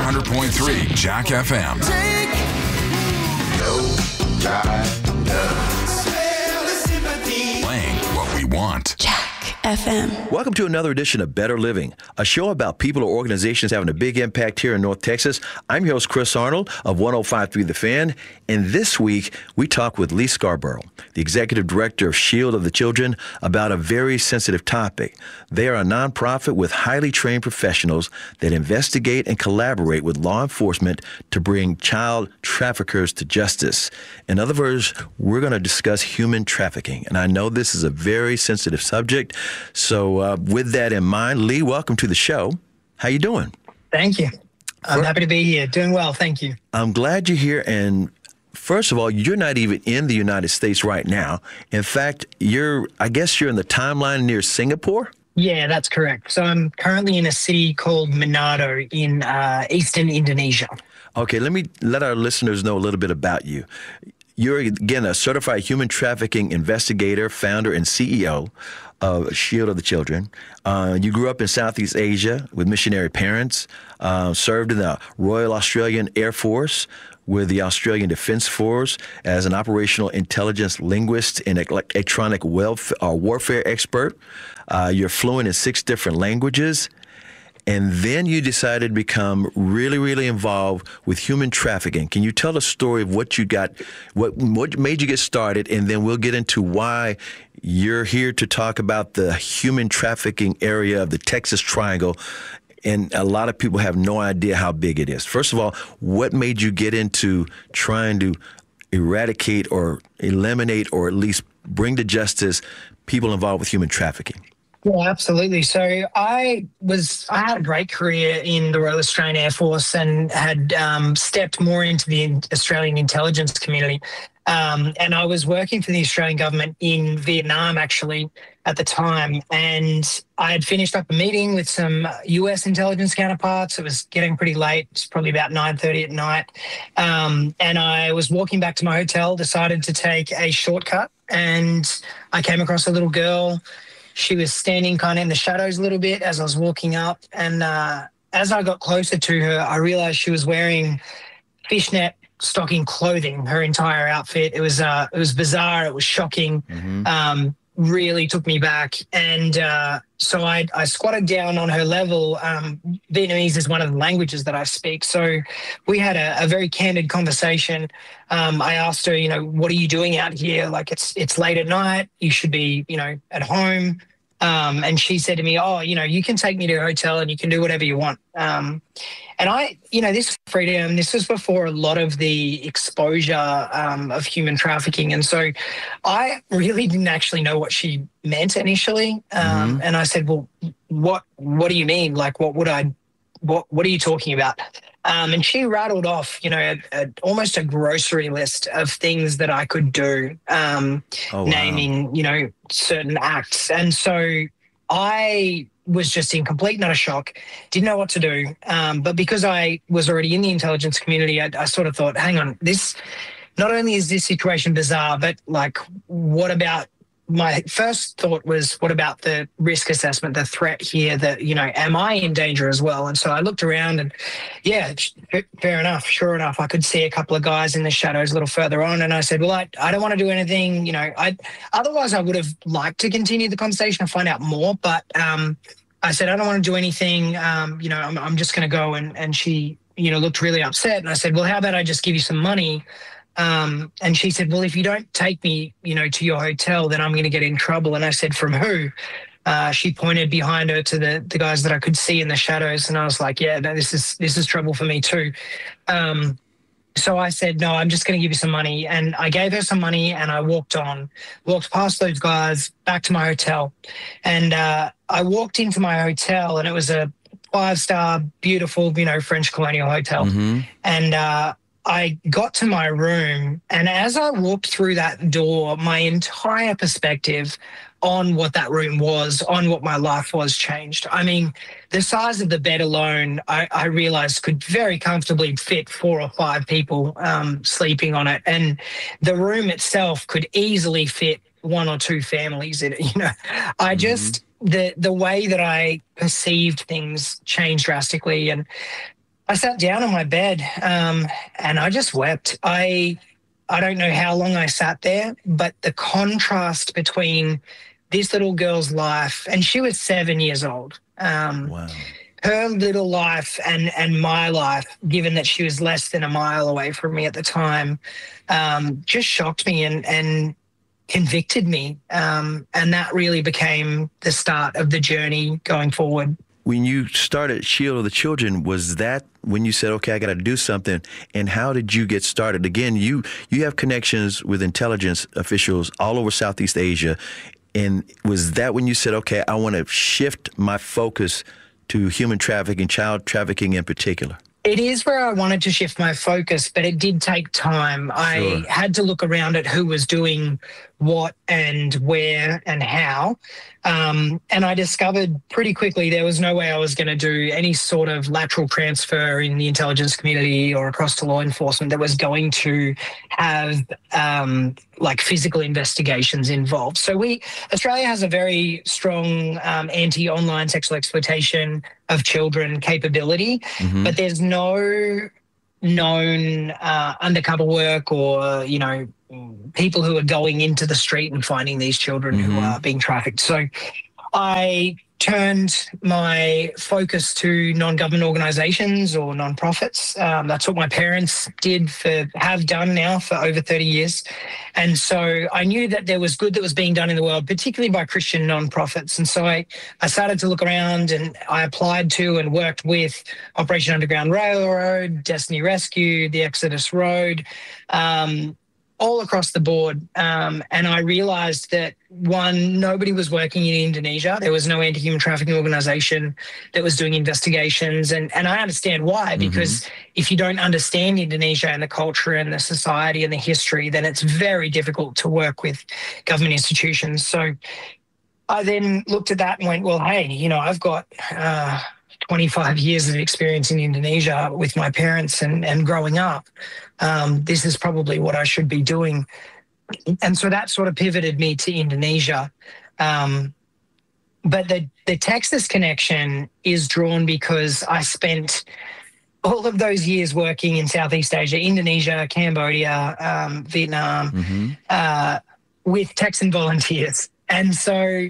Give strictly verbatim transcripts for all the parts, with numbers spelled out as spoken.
hundred point three Jack F M. Take no guidance. Playing what we want. Jack F M. Welcome to another edition of Better Living, a show about people or organizations having a big impact here in North Texas. I'm your host, Chris Arnold of one oh five point three The Fan, and this week we talk with Lee Scarborough, the Executive Director of Shield of the Children, about a very sensitive topic. They are a nonprofit with highly trained professionals that investigate and collaborate with law enforcement to bring child traffickers to justice. In other words, we're going to discuss human trafficking, and I know this is a very sensitive subject. So uh, with that in mind, Lee, welcome to the show. How you doing? Thank you. I'm For, happy to be here. Doing well. Thank you. I'm glad you're here. And first of all, you're not even in the United States right now. In fact, you're, I guess you're in the timeline near Singapore? Yeah, that's correct. So I'm currently in a city called Manado in uh, eastern Indonesia. Okay, let me let our listeners know a little bit about you. You're, again, a certified human trafficking investigator, founder, and C E O of Shield of the Children. Uh, you grew up in Southeast Asia with missionary parents, uh, served in the Royal Australian Air Force with the Australian Defence Force as an operational intelligence linguist and electronic welfare, uh, warfare expert. Uh, you're fluent in six different languages. And then you decided to become really, really involved with human trafficking. Can you tell the story of what you got, what what made you get started, and then we'll get into why you're here to talk about the human trafficking area of the Texas Triangle, and a lot of people have no idea how big it is. First of all, what made you get into trying to eradicate or eliminate or at least bring to justice people involved with human trafficking? Yeah, absolutely. So I was, I had a great career in the Royal Australian Air Force and had um, stepped more into the Australian intelligence community. Um, and I was working for the Australian government in Vietnam, actually, at the time. And I had finished up a meeting with some U S intelligence counterparts. It was getting pretty late. It's probably about nine thirty at night. Um, and I was walking back to my hotel, decided to take a shortcut. And I came across a little girl. She was standing kind of in the shadows a little bit as I was walking up. And uh, as I got closer to her, I realized she was wearing fishnet stocking clothing, her entire outfit. It was uh, it was bizarre. It was shocking. Mm-hmm. Um, really took me back. And uh, so I, I squatted down on her level. Um, Vietnamese is one of the languages that I speak. So we had a, a very candid conversation. Um, I asked her, you know, what are you doing out here? Like, it's it's late at night. You should be, you know, at home. Um, and she said to me, oh, you know, you can take me to a hotel and you can do whatever you want. Um, and I, you know, this freedom, this was before a lot of the exposure um, of human trafficking. And so I really didn't actually know what she meant initially. Um, mm-hmm. And I said, well, what, what do you mean? Like, what would I, what, what are you talking about? Um, and she rattled off, you know, a, a, almost a grocery list of things that I could do, um, oh, wow. naming, you know, certain acts. And so I was just in complete and utter shock, didn't know what to do. Um, but because I was already in the intelligence community, I, I sort of thought, hang on, this, not only is this situation bizarre, but like, what about, my first thought was, what about the risk assessment, the threat here that, you know, am I in danger as well? And so I looked around and yeah, fair enough. Sure enough, I could see a couple of guys in the shadows a little further on. And I said, well, I, I don't want to do anything, you know, I, otherwise I would have liked to continue the conversation and find out more. But um, I said, I don't want to do anything. Um, you know, I'm, I'm just going to go. And, and she, you know, looked really upset. And I said, well, how about I just give you some money? Um, and she said, well, if you don't take me, you know, to your hotel, then I'm going to get in trouble. And I said, from who? Uh, she pointed behind her to the, the guys that I could see in the shadows. And I was like, yeah, no, this is, this is trouble for me too. Um, so I said, no, I'm just going to give you some money. And I gave her some money and I walked on, walked past those guys back to my hotel. And, uh, I walked into my hotel and it was a five-star, beautiful, you know, French colonial hotel. Mm-hmm. And, uh, I got to my room, and as I walked through that door, my entire perspective on what that room was, on what my life was, changed. I mean, the size of the bed alone, I, I realized could very comfortably fit four or five people um, sleeping on it. And the room itself could easily fit one or two families in it. You know, I just, mm-hmm. the, the way that I perceived things changed drastically. And I sat down on my bed um, and I just wept. I I don't know how long I sat there, but the contrast between this little girl's life, and she was seven years old. Um, Wow. Her little life and and my life, given that she was less than a mile away from me at the time, um, just shocked me and and convicted me. Um, and that really became the start of the journey going forward. When you started Shield of the Children, was that when you said, okay, I got to do something? And how did you get started? Again, you you have connections with intelligence officials all over Southeast Asia. And was that when you said, okay, I want to shift my focus to human trafficking, child trafficking in particular? It is where I wanted to shift my focus, but it did take time. Sure. I had to look around at who was doing what and where and how. Um, and I discovered pretty quickly there was no way I was going to do any sort of lateral transfer in the intelligence community or across to law enforcement that was going to have um, like physical investigations involved. So we, Australia has a very strong um, anti-online sexual exploitation of children capability, mm-hmm. but there's no known uh, undercover work or, you know, people who are going into the street and finding these children mm-hmm. who are being trafficked. So I turned my focus to non-government organizations or non-profits. Um, that's what my parents did for, have done now for over thirty years. And so I knew that there was good that was being done in the world, particularly by Christian non-profits. And so I, I started to look around and I applied to and worked with Operation Underground Railroad, Destiny Rescue, the Exodus Road, um, all across the board. Um, and I realized that, one, nobody was working in Indonesia. There was no anti-human trafficking organization that was doing investigations. And, and I understand why, because mm-hmm. if you don't understand Indonesia and the culture and the society and the history, then it's very difficult to work with government institutions. So I then looked at that and went, well, hey, you know, I've got uh, twenty-five years of experience in Indonesia with my parents and, and growing up. Um, this is probably what I should be doing. And so that sort of pivoted me to Indonesia. Um, but the, the Texas connection is drawn because I spent all of those years working in Southeast Asia, Indonesia, Cambodia, um, Vietnam, mm-hmm. uh, with Texan volunteers. And so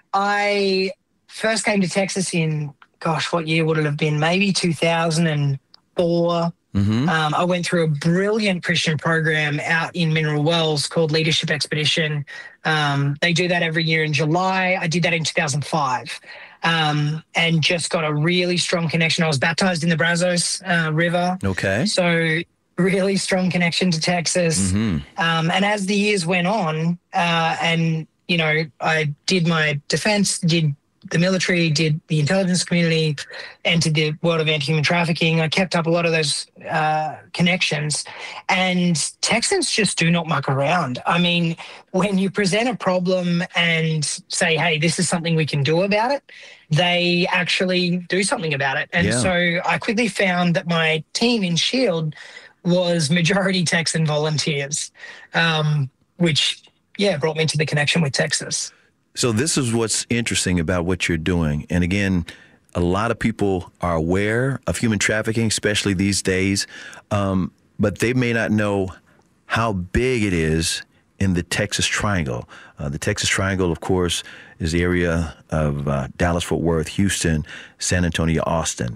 I first came to Texas in, gosh, what year would it have been? Maybe two thousand four. Mm-hmm. Um, I went through a brilliant Christian program out in Mineral Wells called Leadership Expedition. Um, they do that every year in July. I did that in two thousand five um, and just got a really strong connection. I was baptized in the Brazos uh, River. Okay. So really strong connection to Texas. Mm-hmm. Um, and as the years went on uh, and, you know, I did my defense, did the military, did the intelligence community, entered the world of anti-human trafficking. I kept up a lot of those uh, connections. And Texans just do not muck around. I mean, when you present a problem and say, hey, this is something we can do about it, they actually do something about it. And yeah. so I quickly found that my team in SHIELD was majority Texan volunteers, um, which, yeah, brought me to the connection with Texas. So this is what's interesting about what you're doing. And again, a lot of people are aware of human trafficking, especially these days, um, but they may not know how big it is in the Texas Triangle. Uh, the Texas Triangle, of course, is the area of uh, Dallas, Fort Worth, Houston, San Antonio, Austin.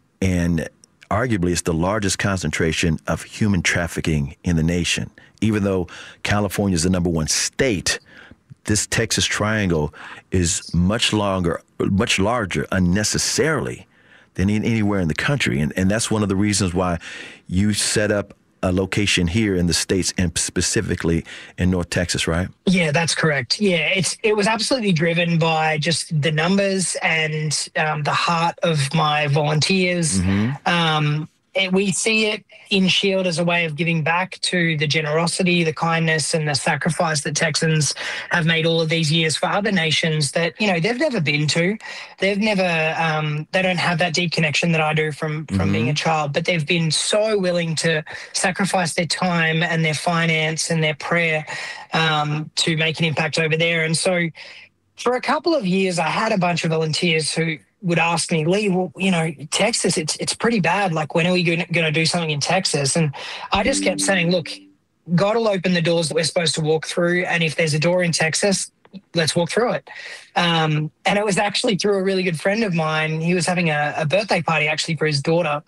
And arguably, it's the largest concentration of human trafficking in the nation. Even though California is the number one state, this Texas Triangle is much longer, much larger unnecessarily than in anywhere in the country. And, and that's one of the reasons why you set up a location here in the States and specifically in North Texas, right? Yeah, that's correct. Yeah, it's it was absolutely driven by just the numbers and um, the heart of my volunteers. Mm-hmm. Um, it, we see it in SHIELD as a way of giving back to the generosity, the kindness, and the sacrifice that Texans have made all of these years for other nations that, you know, they've never been to. They've never, um, they don't have that deep connection that I do from, from mm-hmm. being a child, but they've been so willing to sacrifice their time and their finance and their prayer um, to make an impact over there. And so For a couple of years, I had a bunch of volunteers who would ask me, Lee, well, you know, Texas, it's it's pretty bad. Like, when are we going to do something in Texas? And I just kept saying, look, God will open the doors that we're supposed to walk through. And if there's a door in Texas, let's walk through it. Um, and it was actually through a really good friend of mine. He was having a, a birthday party actually for his daughter.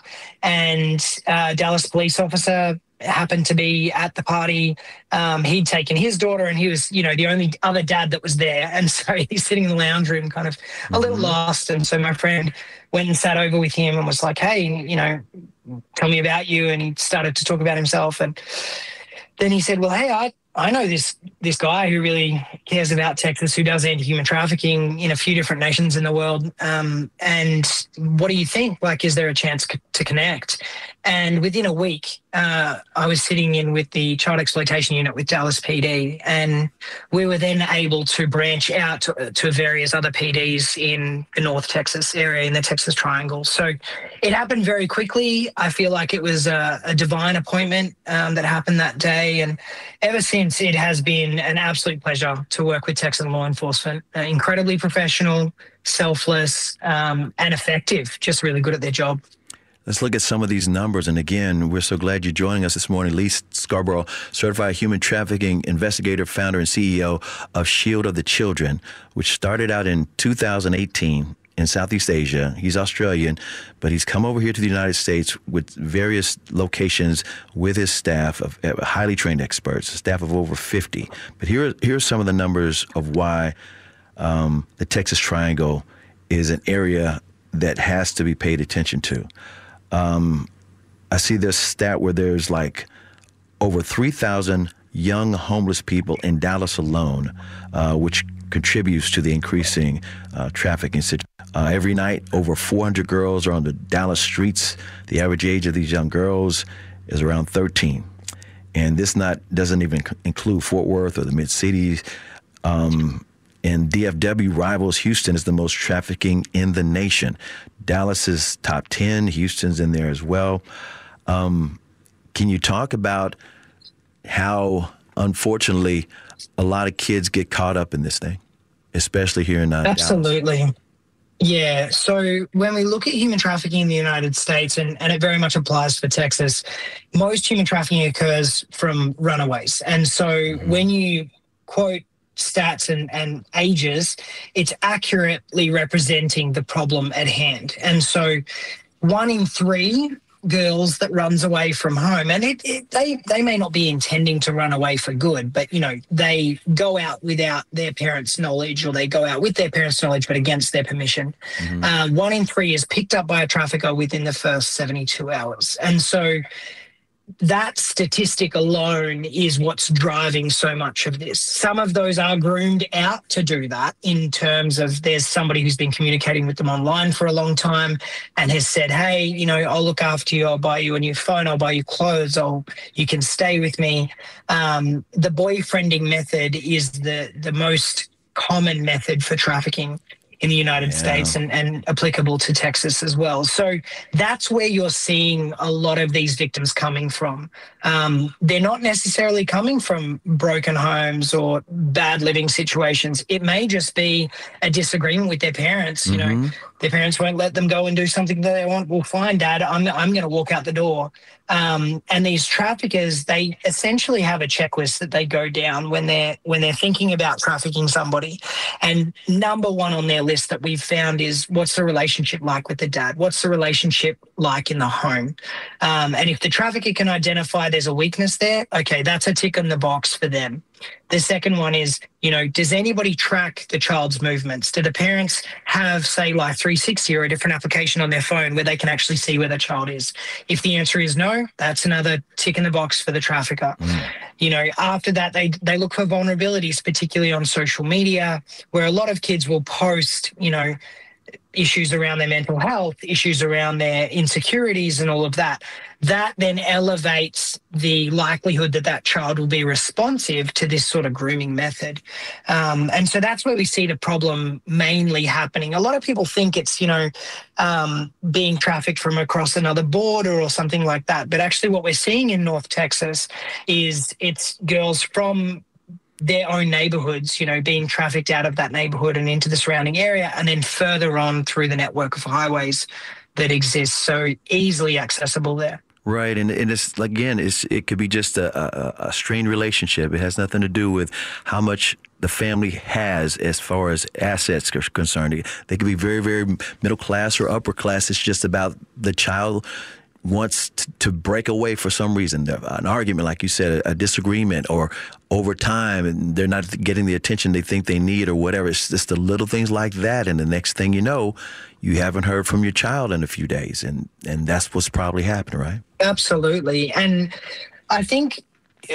And uh, Dallas police officer happened to be at the party. Um, he'd taken his daughter, and he was, you know, the only other dad that was there. And so he's sitting in the lounge room kind of a little mm-hmm. lost. And so my friend went and sat over with him and was like, hey, you know, tell me about you. And he started to talk about himself. And then he said, well, hey, I, I know this this guy who really cares about Texas, who does anti-human trafficking in a few different nations in the world. Um, and what do you think? Like, is there a chance c- to connect? And within a week, uh, I was sitting in with the Child Exploitation Unit with Dallas P D, and we were then able to branch out to, to various other P Ds in the North Texas area, in the Texas Triangle. So it happened very quickly. I feel like it was a, a divine appointment um, that happened that day. And ever since, it has been an absolute pleasure to work with Texan law enforcement. Uh, incredibly professional, selfless, um, and effective, just really good at their job. Let's look at some of these numbers. And again, we're so glad you're joining us this morning. Lee Scarborough, certified human trafficking investigator, founder, and C E O of Shield of the Children, which started out in two thousand eighteen in Southeast Asia. He's Australian, but he's come over here to the United States with various locations with his staff of highly trained experts, a staff of over fifty. But here, here are some of the numbers of why um, the Texas Triangle is an area that has to be paid attention to. Um, I see this stat where there's like over three thousand young homeless people in Dallas alone, uh, which contributes to the increasing uh, trafficking situation. Uh, every night, over four hundred girls are on the Dallas streets. The average age of these young girls is around thirteen. And this not doesn't even include Fort Worth or the mid-cities. Um, and D F W rivals Houston is the most trafficking in the nation. Dallas is top ten. Houston's in there as well. Um, can you talk about how, unfortunately, a lot of kids get caught up in this thing, especially here in uh, Absolutely. Dallas? Yeah. So when we look at human trafficking in the United States, and, and it very much applies for Texas, most human trafficking occurs from runaways. And so mm-hmm. when you quote stats and, and ages, it's accurately representing the problem at hand. And so one in three girls that runs away from home, and it, it, they they may not be intending to run away for good, but you know, they go out without their parents' knowledge, or they go out with their parents' knowledge but against their permission. Mm-hmm. Um, one in three is picked up by a trafficker within the first seventy-two hours. And so that statistic alone is what's driving so much of this. Some of those are groomed out to do that, in terms of there's somebody who's been communicating with them online for a long time and has said, hey, you know, I'll look after you, I'll buy you a new phone, I'll buy you clothes, I'll, you can stay with me. Um, the boyfriending method is the, the most common method for trafficking in the United yeah. States, and, and applicable to Texas as well. So that's where you're seeing a lot of these victims coming from. Um, they're not necessarily coming from broken homes or bad living situations. It may just be a disagreement with their parents. Mm-hmm. You know, their parents won't let them go and do something that they want. Well, fine, Dad, I'm, I'm going to walk out the door. Um, and these traffickers, they essentially have a checklist that they go down when they're when they're thinking about trafficking somebody. And number one on their list that we've found is, what's the relationship like with the dad? What's the relationship like in the home? Um, and if the trafficker can identify there's a weakness there, okay, that's a tick in the box for them. The second one is, you know, does anybody track the child's movements? Do the parents have, say, like three sixty or a different application on their phone where they can actually see where the child is? If the answer is no, that's another tick in the box for the trafficker. Mm. You know, after that, they they look for vulnerabilities, particularly on social media, where a lot of kids will post, you know, issues around their mental health, issues around their insecurities and all of that. That then elevates the likelihood that that child will be responsive to this sort of grooming method. Um, and so that's where we see the problem mainly happening. A lot of people think it's, you know, um, being trafficked from across another border or something like that. But actually what we're seeing in North Texas is it's girls from their own neighborhoods, you know, being trafficked out of that neighborhood and into the surrounding area, and then further on through the network of highways that exists. So easily accessible there. Right, and, and it's again, it's it could be just a, a, a strained relationship. It has nothing to do with how much the family has as far as assets are concerned. They could be very, very middle class or upper class. It's just about the child wants t- to break away for some reason. An argument, like you said, a, a disagreement, or over time, and they're not getting the attention they think they need or whatever. It's just the little things like that. And the next thing you know, you haven't heard from your child in a few days. And, and that's what's probably happening, right? Absolutely. And I think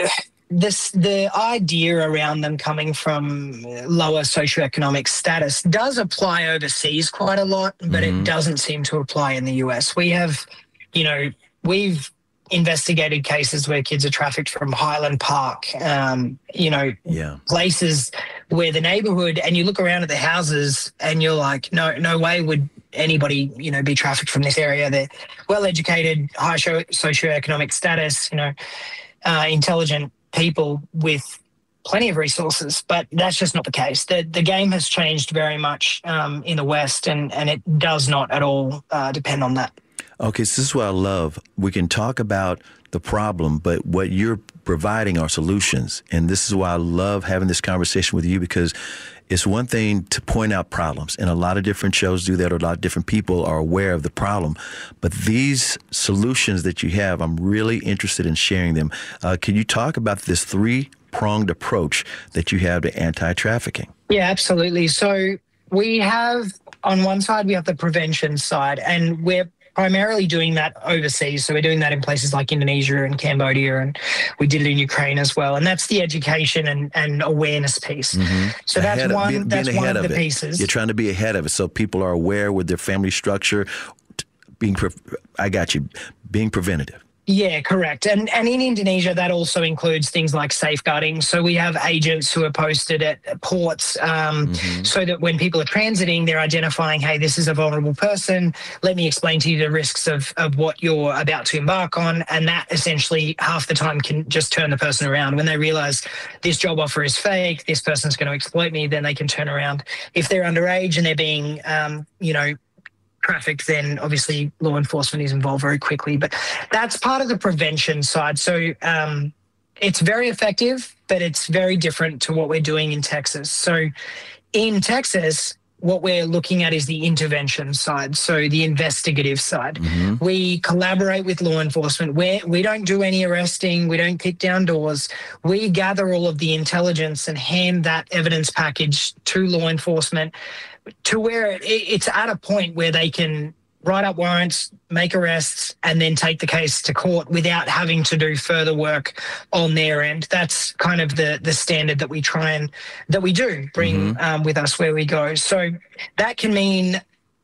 this the idea around them coming from lower socioeconomic status does apply overseas quite a lot, but mm-hmm. it doesn't seem to apply in the U S. We have, you know, we've investigated cases where kids are trafficked from Highland Park, um, you know, yeah. places where the neighborhood, and you look around at the houses and you're like, no, no way would anybody, you know, be trafficked from this area. They're well-educated, high socioeconomic status, you know, uh, intelligent people with plenty of resources, but that's just not the case. The the game has changed very much um, in the West, and, and it does not at all uh, depend on that. Okay, so this is what I love. We can talk about the problem, but what you're providing are solutions. And this is why I love having this conversation with you, because it's one thing to point out problems, and a lot of different shows do that, or a lot of different people are aware of the problem. But these solutions that you have, I'm really interested in sharing them. Uh, can you talk about this three-pronged approach that you have to anti-trafficking? Yeah, absolutely. So we have, on one side, we have the prevention side, and we're primarily doing that overseas. So we're doing that in places like Indonesia and Cambodia, and we did it in Ukraine as well. And that's the education and, and awareness piece. Mm-hmm. So that's ahead one, of, being, that's being one of, of the it. pieces. You're trying to be ahead of it so people are aware with their family structure. Being, pre- I got you, being preventative. Yeah, correct. And and in Indonesia, that also includes things like safeguarding. So we have agents who are posted at ports um, mm-hmm. so that when people are transiting, they're identifying, hey, this is a vulnerable person. Let me explain to you the risks of, of what you're about to embark on. And that essentially half the time can just turn the person around. When they realize this job offer is fake, this person's going to exploit me, then they can turn around. If they're underage and they're being, um, you know, trafficked, then obviously law enforcement is involved very quickly. But that's part of the prevention side. So um, it's very effective, but it's very different to what we're doing in Texas. So in Texas, what we're looking at is the intervention side, so the investigative side. Mm-hmm. We collaborate with law enforcement. We we don't do any arresting. We don't kick down doors. We gather all of the intelligence and hand that evidence package to law enforcement, to where it, it's at a point where they can write up warrants, make arrests, and then take the case to court without having to do further work on their end. That's kind of the the standard that we try and that we do bring mm-hmm. um, with us where we go. So that can mean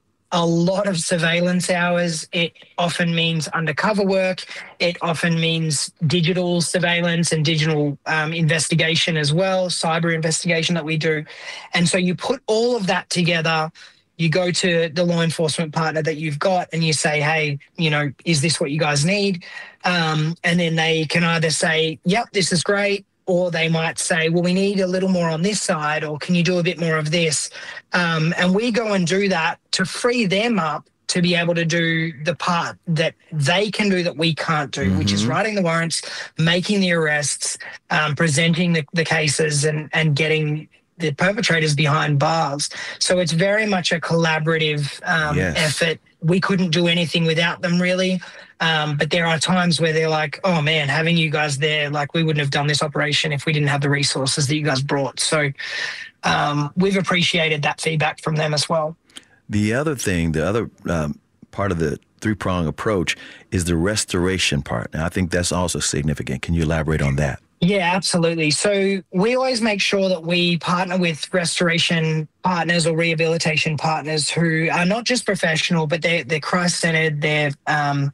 a lot of surveillance hours. It often means undercover work. It often means digital surveillance and digital um, investigation as well, cyber investigation that we do. And so you put all of that together. You go to the law enforcement partner that you've got and you say, hey, you know, is this what you guys need? Um, and then they can either say, yep, this is great. Or they might say, well, we need a little more on this side, or can you do a bit more of this? Um, and we go and do that to free them up to be able to do the part that they can do that we can't do, mm-hmm. which is writing the warrants, making the arrests, um, presenting the, the cases, and, and getting the perpetrators behind bars. So it's very much a collaborative um, yes. effort. We couldn't do anything without them, really. Um, but there are times where they're like, oh, man, having you guys there, like we wouldn't have done this operation if we didn't have the resources that you guys brought. So um, we've appreciated that feedback from them as well. The other thing, the other um, part of the three-prong approach is the restoration part. Now, I think that's also significant. Can you elaborate on that? Yeah, absolutely. So we always make sure that we partner with restoration partners or rehabilitation partners who are not just professional, but they're, they're Christ-centered, they're um,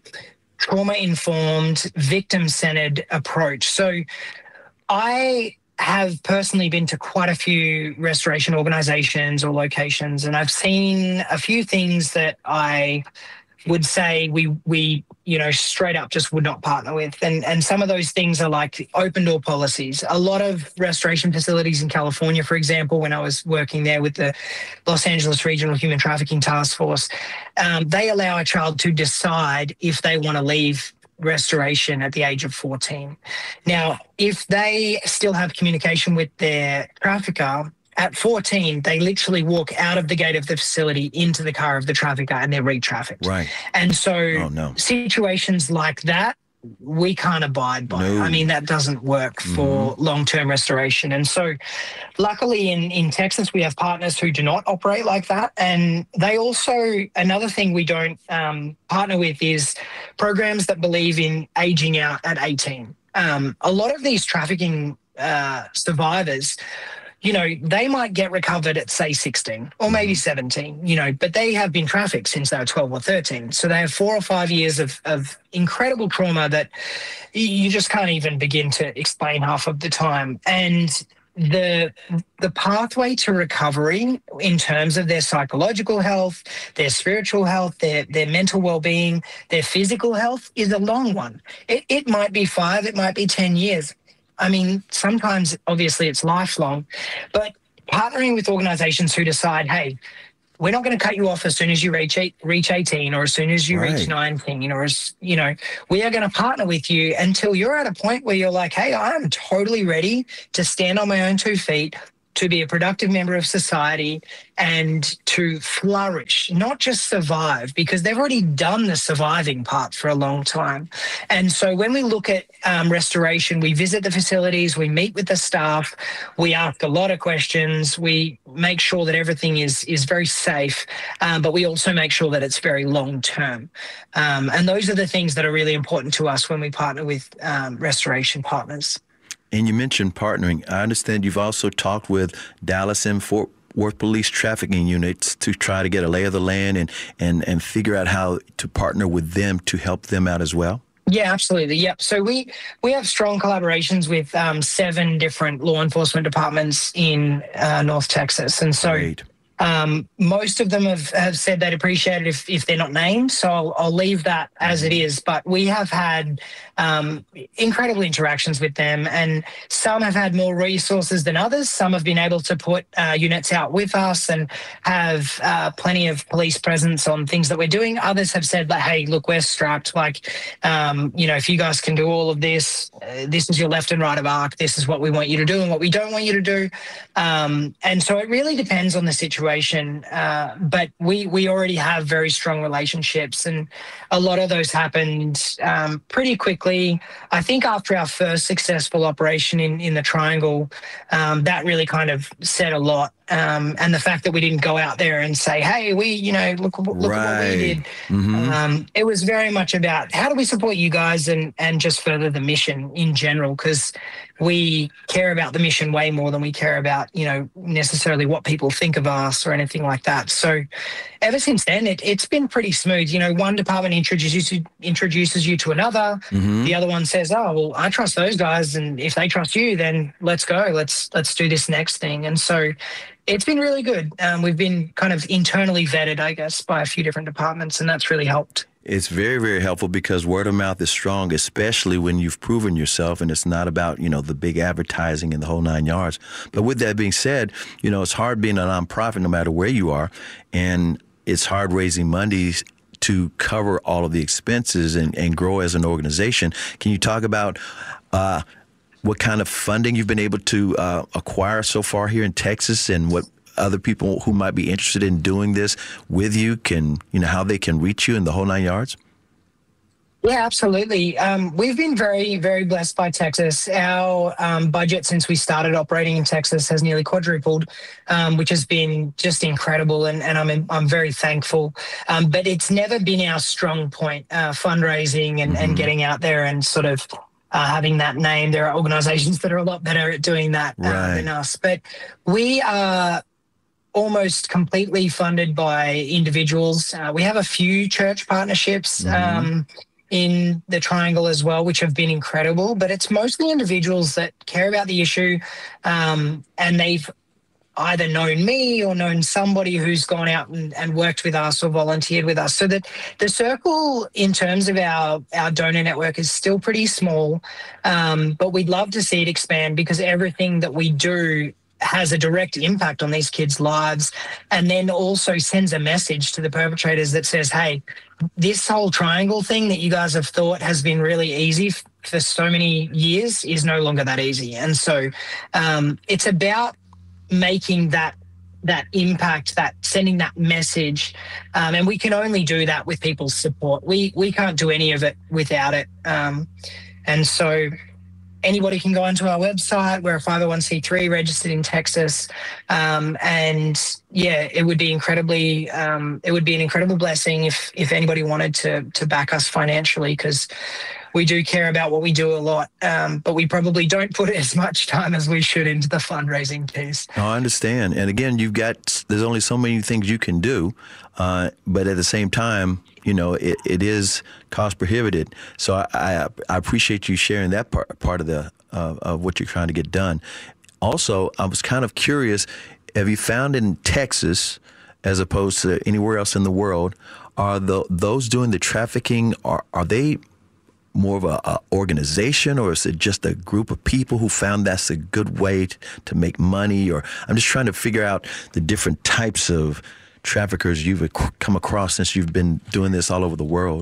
trauma-informed, victim-centered approach. So I have personally been to quite a few restoration organizations or locations, and I've seen a few things that I would say we we you know straight up just would not partner with. And and some of those things are like open door policies. A lot of restoration facilities in California, for example, when I was working there with the Los Angeles Regional Human Trafficking Task Force, um, they allow a child to decide if they want to leave restoration at the age of fourteen. Now, if they still have communication with their trafficker, at fourteen, they literally walk out of the gate of the facility into the car of the trafficker and they're re-trafficked. Right. And so oh, no. situations like that, we can't abide by. No. I mean, that doesn't work for mm-hmm. long-term restoration. And so luckily in, in Texas, we have partners who do not operate like that. And they also, another thing we don't um, partner with is programs that believe in aging out at eighteen. Um, a lot of these trafficking uh, survivors, you know, they might get recovered at, say, sixteen or maybe seventeen, you know, but they have been trafficked since they were twelve or thirteen. So they have four or five years of, of incredible trauma that you just can't even begin to explain half of the time. And the the pathway to recovery in terms of their psychological health, their spiritual health, their, their mental well-being, their physical health is a long one. It, it might be five, it might be ten years. I mean, sometimes, obviously, it's lifelong, but partnering with organizations who decide, hey, we're not going to cut you off as soon as you reach eight, reach eighteen or as soon as you right. reach nineteen or, as, you know, we are going to partner with you until you're at a point where you're like, hey, I am totally ready to stand on my own two feet, to be a productive member of society and to flourish, not just survive, because they've already done the surviving part for a long time. And so when we look at um, restoration, we visit the facilities, we meet with the staff, we ask a lot of questions, we make sure that everything is is very safe, um, but we also make sure that it's very long term. Um, and those are the things that are really important to us when we partner with um, restoration partners. And you mentioned partnering. I understand you've also talked with Dallas and Fort Worth police trafficking units to try to get a lay of the land and, and, and figure out how to partner with them to help them out as well. Yeah, absolutely. Yep. So we we have strong collaborations with um, seven different law enforcement departments in uh, North Texas. And so Great. Um, most of them have, have said they'd appreciate it if, if they're not named, so I'll, I'll leave that as it is. But we have had um, incredible interactions with them, and some have had more resources than others. Some have been able to put uh, units out with us and have uh, plenty of police presence on things that we're doing. Others have said, like, hey, look, we're strapped. Like, um, you know, if you guys can do all of this, uh, this is your left and right of arc. This is what we want you to do and what we don't want you to do. Um, and so it really depends on the situation. Uh, but we we already have very strong relationships, and a lot of those happened um, pretty quickly. I think after our first successful operation in, in the Triangle, um, that really kind of said a lot. Um, and the fact that we didn't go out there and say, hey, we, you know, look, look right. at what we did. Mm-hmm. Um, it was very much about how do we support you guys and, and just further the mission in general, because we care about the mission way more than we care about, you know, necessarily what people think of us or anything like that. So ever since then, it, it's been pretty smooth. You know, one department introduces you, introduces you to another. Mm-hmm. The other one says, oh, well, I trust those guys. And if they trust you, then let's go. Let's let's do this next thing. And so it's been really good. Um, we've been kind of internally vetted, I guess, by a few different departments, and that's really helped. It's very, very helpful because word of mouth is strong, especially when you've proven yourself, and it's not about, you know, the big advertising and the whole nine yards. But with that being said, you know, it's hard being a nonprofit no matter where you are, and it's hard raising money to cover all of the expenses and, and grow as an organization. Can you talk about uh, what kind of funding you've been able to uh, acquire so far here in Texas, and what other people who might be interested in doing this with you can, you know, how they can reach you in the whole nine yards? Yeah, absolutely. Um, we've been very, very blessed by Texas. Our um, budget since we started operating in Texas has nearly quadrupled, um, which has been just incredible, and, and I'm I'm very thankful. Um, but it's never been our strong point, uh, fundraising and, mm-hmm. and getting out there and sort of Uh, having that name. There are organizations that are a lot better at doing that uh, right. than us. But we are almost completely funded by individuals. Uh, we have a few church partnerships mm-hmm. um, in the Triangle as well, which have been incredible. But it's mostly individuals that care about the issue, um, and they've either known me or known somebody who's gone out and, and worked with us or volunteered with us. So that the circle in terms of our, our donor network is still pretty small, um, but we'd love to see it expand because everything that we do has a direct impact on these kids' lives, and then also sends a message to the perpetrators that says, hey, this whole triangle thing that you guys have thought has been really easy f- for so many years is no longer that easy. And so um, it's about making that that impact, that sending that message, um, and we can only do that with people's support. We we can't do any of it without it. Um, and so anybody can go onto our website. We're a five oh one c three registered in Texas, um, and yeah, it would be incredibly um, it would be an incredible blessing if if anybody wanted to to back us financially, because we do care about what we do a lot, um, but we probably don't put as much time as we should into the fundraising piece. No, I understand. And again, you've got, there's only so many things you can do, uh, but at the same time, you know, it, it is cost prohibited. So I, I, I appreciate you sharing that part, part of the uh, of what you're trying to get done. Also, I was kind of curious, have you found in Texas, as opposed to anywhere else in the world, are the those doing the trafficking, are, are they more of a, a organization, or is it just a group of people who found that's a good way to, to make money? Or I'm just trying to figure out the different types of traffickers you've come across since you've been doing this all over the world.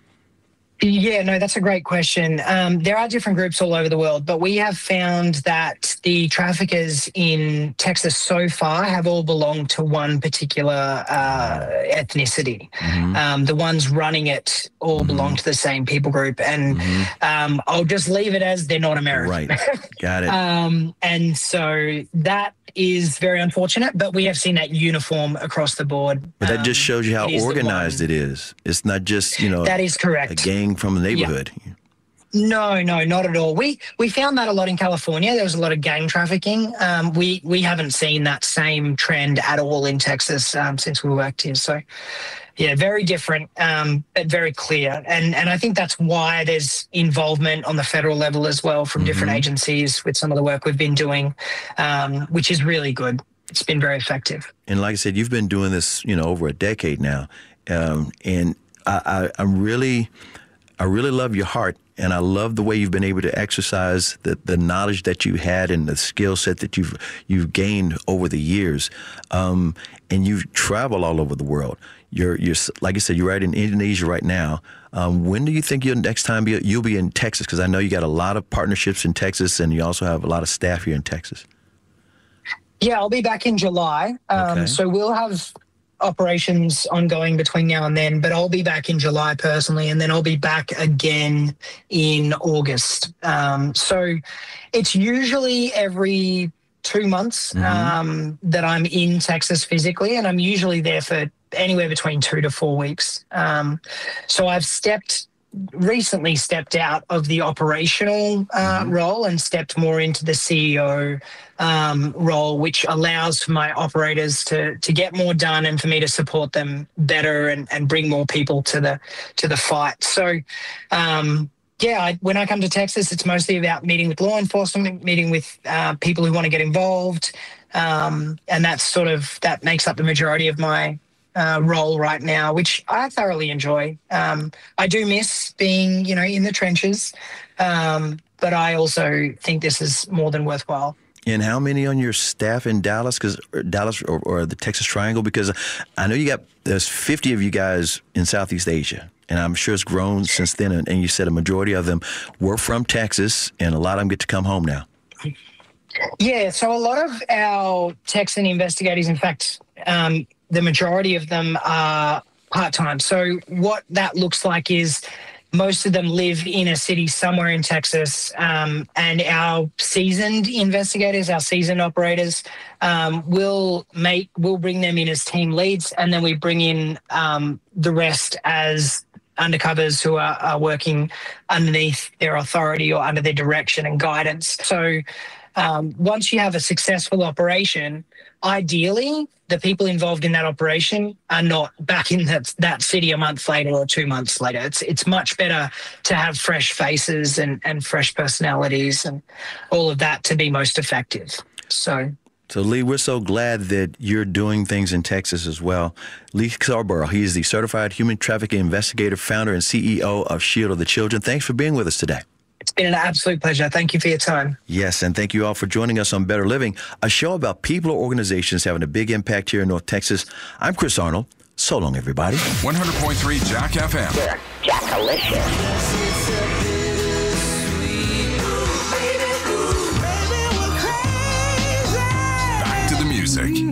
Yeah, no, that's a great question. Um, there are different groups all over the world, but we have found that the traffickers in Texas so far have all belonged to one particular uh, ethnicity. Mm-hmm. Um, the ones running it all mm-hmm. belong to the same people group. And mm-hmm. um, I'll just leave it as they're not American. Right, got it. um, and so that is very unfortunate, but we have seen that uniform across the board. But that um, just shows you how it organized it is. It's not just, you know, that is correct. A gang from the neighborhood. Yeah. No, no, not at all. We we found that a lot in California. There was a lot of gang trafficking. Um, we we haven't seen that same trend at all in Texas um, since we worked here. So, yeah, very different, um, but very clear. And and I think that's why there's involvement on the federal level as well from mm-hmm. different agencies with some of the work we've been doing, um, which is really good. It's been very effective. And like I said, you've been doing this, you know, over a decade now, um, and I, I, I'm really, I really love your heart. And I love the way you've been able to exercise the, the knowledge that you had and the skill set that you've you've gained over the years. Um, and you've traveled all over the world. You're you're like I said, you're right in Indonesia right now. Um, when do you think you'll next time be, you'll be in Texas? Because I know you got a lot of partnerships in Texas, and you also have a lot of staff here in Texas. Yeah, I'll be back in July. Um, okay. So we'll have operations ongoing between now and then, but I'll be back in July personally, and then I'll be back again in August. Um, so it's usually every two months mm-hmm. um, that I'm in Texas physically, and I'm usually there for anywhere between two to four weeks. Um, so I've stepped recently stepped out of the operational uh, mm-hmm. role and stepped more into the C E O um, role, which allows for my operators to to get more done and for me to support them better and, and bring more people to the to the fight. So, um, yeah, I, when I come to Texas, it's mostly about meeting with law enforcement, meeting with uh, people who want to get involved, um, and that's sort of that makes up the majority of my Uh, role right now, which I thoroughly enjoy. Um, I do miss being, you know, in the trenches, um, but I also think this is more than worthwhile. And how many on your staff in Dallas, because Dallas or, or the Texas Triangle? Because I know you got there's fifty of you guys in Southeast Asia, and I'm sure it's grown since then. And, and you said a majority of them were from Texas, and a lot of them get to come home now. Yeah, so a lot of our Texan investigators, in fact, um, the majority of them are part-time. So what that looks like is most of them live in a city somewhere in Texas, um, and our seasoned investigators, our seasoned operators, um, will make will bring them in as team leads, and then we bring in um, the rest as undercovers who are, are working underneath their authority or under their direction and guidance. So um, once you have a successful operation, ideally, the people involved in that operation are not back in that, that city a month later or two months later. It's it's much better to have fresh faces and, and fresh personalities and all of that to be most effective. So, So, Lee, we're so glad that you're doing things in Texas as well. Lee Scarborough, he is the Certified Human Trafficking Investigator, founder and C E O of Shield of the Children. Thanks for being with us today. It's been an absolute pleasure. Thank you for your time. Yes, and thank you all for joining us on Better Living, a show about people or organizations having a big impact here in North Texas. I'm Chris Arnold. So long, everybody. one hundred point three Jack F M. We're Jackalicious. Back to the music.